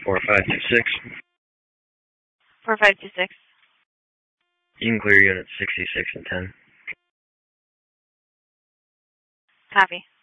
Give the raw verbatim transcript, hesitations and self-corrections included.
four five two six. four five two six. You can clear units sixty-six and ten. Copy.